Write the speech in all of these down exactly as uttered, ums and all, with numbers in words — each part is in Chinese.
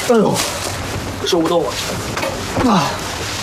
哎呦，收不动了。啊！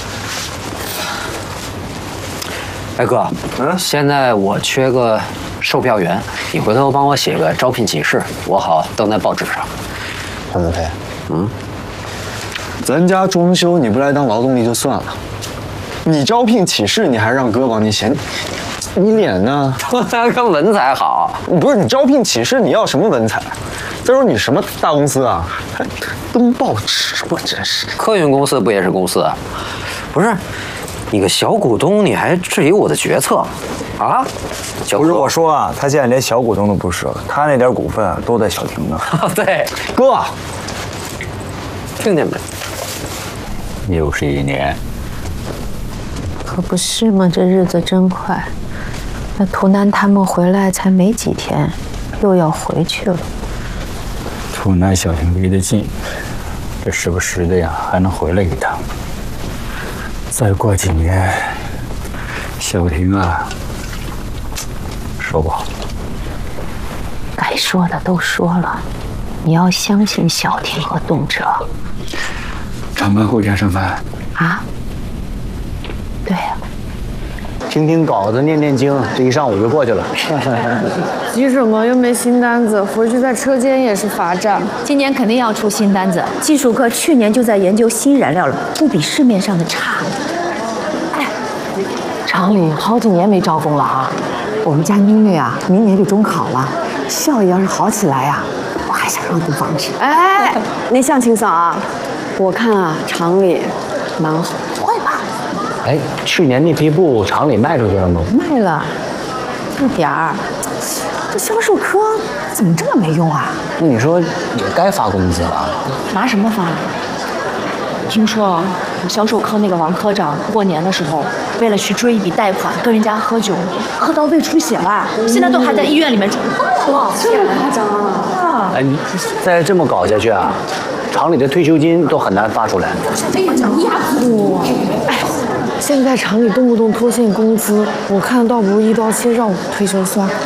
哎哥，嗯，现在我缺个售票员，你回头帮我写个招聘启事，我好登在报纸上。 陈子飞， 嗯， 咱家装修你不来当劳动力就算了，你招聘启事你还让哥帮你写，你脸呢？ 他跟文采好。 不是你招聘启事你要什么文采？再说你什么大公司啊，还登报纸，我真是。 客运公司不也是公司啊？不是。你个小股东，你还质疑我的决策，啊？ 不是我说啊，他现在连小股东都不是了，他那点股份啊都在小婷那。 对， 哥， 听见没？ 又是一年， 可不是嘛，这日子真快。那图南他们回来才没几天，又要回去了。 图南小婷离得近，这时不时的呀还能回来一趟。再过几年，小婷啊，说不好。 该说的都说了，你要相信小婷和动辄。 长班后天上班啊？对呀、啊。 听听稿子，念念经，这一上午就过去了。 急什么？又没新单子，回去在车间也是罚站。 今年肯定要出新单子。技术科去年就在研究新燃料了，不比市面上的差。 哎，厂里好几年没招工了啊！我们家妮妮啊，明年就中考了，校业要是好起来呀、啊，我还想让读房子。 哎，那向清嫂啊，我看啊，厂里蛮好。 会吧？ 哎，去年那批布厂里卖出去了吗？ 卖了，一点儿。这销售科怎么这么没用啊？ 那你说也该发工资了？ 拿什么发？听说销售科那个王科长过年的时候，为了去追一笔贷款，跟人家喝酒，喝到胃出血了，现在都还在医院里面住。 哇，这么夸张啊！ 哎，你再这么搞下去啊，厂里的退休金都很难发出来。 这个讲压迫。哎，现在厂里动不动拖欠工资，我看倒不如一刀切，让我退休算了。